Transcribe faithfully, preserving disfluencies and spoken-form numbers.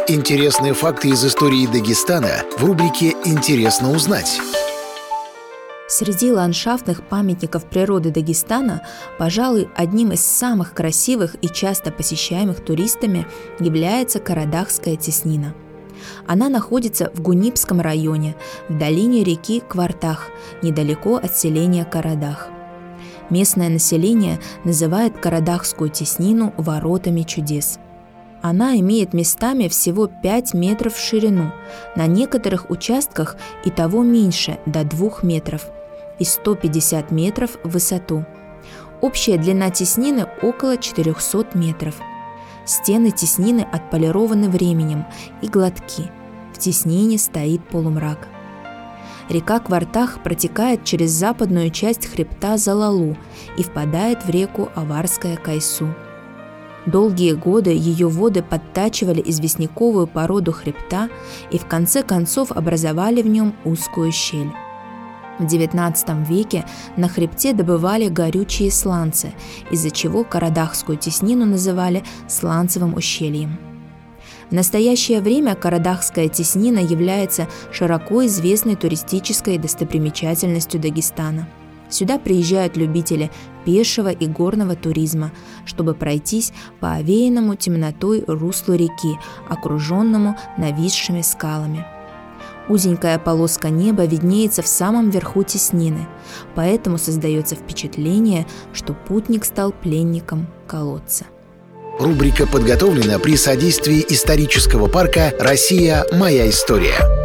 Интересные факты из истории Дагестана в рубрике «Интересно узнать». Среди ландшафтных памятников природы Дагестана, пожалуй, одним из самых красивых и часто посещаемых туристами является Карадахская теснина. Она находится в Гунипском районе, в долине реки Квартах, недалеко от селения Карадах. Местное население называет Карадахскую теснину воротами чудес. Она имеет местами всего пять метров в ширину, на некоторых участках и того меньше, до двух метров, и сто пятьдесят метров в высоту. Общая длина теснины около четырехсот метров. Стены теснины отполированы временем и гладки. В теснине стоит полумрак. Река Квартах протекает через западную часть хребта Залалу и впадает в реку Аварская Кайсу. Долгие годы ее воды подтачивали известняковую породу хребта и в конце концов образовали в нем узкую щель. В девятнадцатом веке на хребте добывали горючие сланцы, из-за чего Карадахскую теснину называли сланцевым ущельем. В настоящее время Карадахская теснина является широко известной туристической достопримечательностью Дагестана. Сюда приезжают любители пешего и горного туризма, чтобы пройтись по овеянному темнотой руслу реки, окруженному нависшими скалами. Узенькая полоска неба виднеется в самом верху теснины, поэтому создается впечатление, что путник стал пленником колодца. Рубрика подготовлена при содействии исторического парка «Россия. Моя история».